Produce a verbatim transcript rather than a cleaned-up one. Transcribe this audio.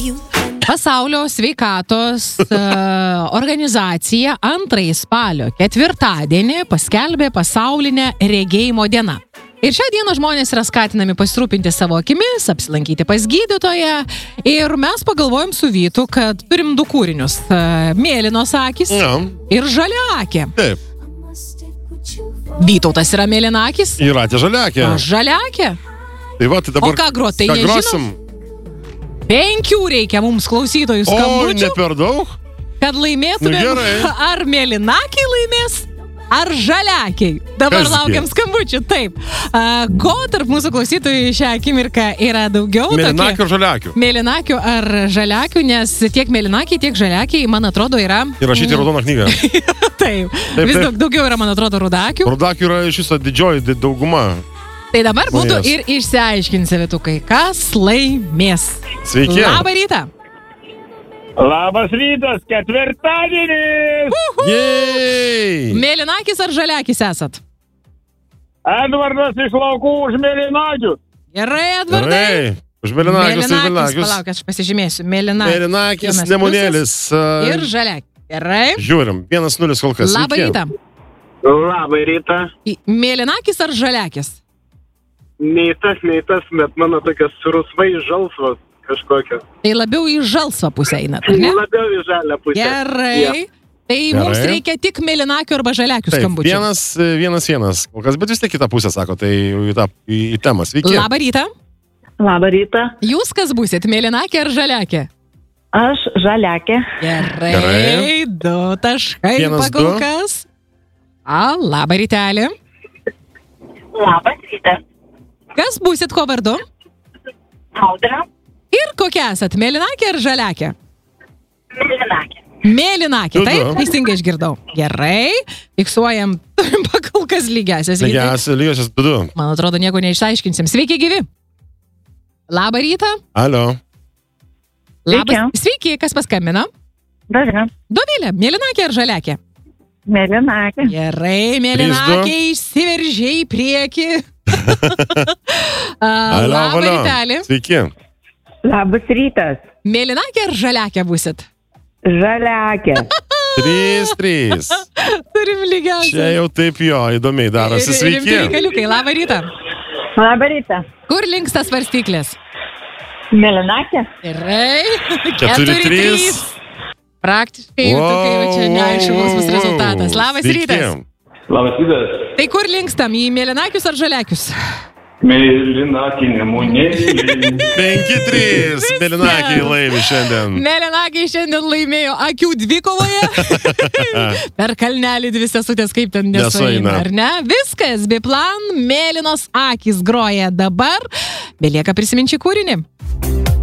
Pasaulio sveikatos uh, organizacija antrąjį spalio ketvirtadienį paskelbė pasaulinę regėjimo dieną. Ir šią dieną žmonės yra skatinami pasirūpinti savo akimis, apsilankyti pas gydytoją. Ir mes pagalvojom su Vytu, kad turim du kūrinius. Uh, mėlynos akys Ja. ir žaliakė. Taip. Vytautas yra mėlynakis. Jūratė Žaliakė. Aš žaliakė. Tai va, tai dabar... O ką grot, tai ką nežinom? grosim? Penkių reikia mums klausytojų O, ne skambučių, per daug? kad laimėtumėm. Nu, gerai. Ar mėlynakiai laimės, ar žaliakiai. Dabar Kasgi? laukiam skambučių. Taip. Uh, ko tarp mūsų klausytojų šią akimirką yra daugiau? Mėlynakių ar žaliakių? Mėlynakių ar žaliakių, nes tiek mėlynakiai, tiek žaliakiai, man atrodo, yra... Įrašyti į raudoną knygą. Taip. Taip, Vis taip. daug, daugiau yra, man atrodo, rudakių. Rudakių yra iš viso didžioji di- dauguma. Tai dabar būtų Yes. ir išsiaiškinsi, Vytukai, kas laimės. Sveiki. Labą rytą. Labas rytas, ketvirtadienis! Jej! Mėlynakis ar žaliakis esat? Edvardas iš laukų už mėlynakių. Gerai, Edvardai. Gerai. Už mėlynakius ir Mėlynakis, mėlynakius. palauk, aš pasižymėsiu. Mėlynakis. Mėlynakis, Vienas nemunėlis. pliusas Ir žaliakis. Gerai. Žiūrim, vienas nulis kol kas. Labą Sveiki. rytą. Labą rytą. I- Mėlynakis ar žaliakis? Nei tas, nei tas, bet mano tokios rusvai žalsvos kažkokios. Tai labiau į žalsvą pusę einat, ar ne? Labiau į žalią pusę. Gerai. Tai mums Gerai. reikia tik mėlynakių arba žaliakių Taip, skambučių. vienas, vienas, vienas. Kol kas, bet vis tiek kitą pusę sako, tai į, tą, į, į temą. Sveiki. Labą rytą. Labą rytą. Jūs kas būsit, mėlynakė ar žaliakė? Aš žaliakė. Gerai. Gerai. Du taškai Vienas, pakol du. kas. A, labą rytelį. Labas rytas. Kas būsit ko vardu? Audra. Ir kokia esat, mėlynakė ar žaliakė? Mėlynakė. Mėlynakė, Du, du. taip, teisingai išgirdau. Gerai, fiksuojam pakol kas lygiasias. Lygias, lygiasias du. Man atrodo, nieko neišaiškinsim. Sveiki, gyvi. Labą rytą. Alio. Labas. Sveiki, kas paskambino? Dažna. Dovilė, mėlynakė ar žaliakė? Mėlynakė. Gerai, mėlynakė išsiveržė į priekį. A, Alio, Labą valio. rytelį. Sveiki. Labas rytas. Mėlynakė ar žaliakė būsit? Žaliakė. Trys, trys. Turim lygiausiai. Čia jau taip jo, įdomiai darosi. Sveiki. Reikaliukai, labą rytą. Labą rytą. Kur linksta svarstyklės? Mėlynakė. Gerai. Keturi, trys. Praktiškai jau tokia jau čia neaišku, koks bus rezultatas. Labas Sveiki. rytas. Labas rytas. Tai kur linkstam, į mėlynakius ar žaliakius? Mėlynakį nemunėlį. Penki, trys. Mėlynakiai laimi šiandien. Mėlynakiai šiandien laimėjo akių dvikovoje. Per kalnelį dvi sesutės kaip ten nesueina, Nesueina. ar ne? Viskas, Biplan, mėlynos akys groja dabar. Belieka prisiminti kūrinį.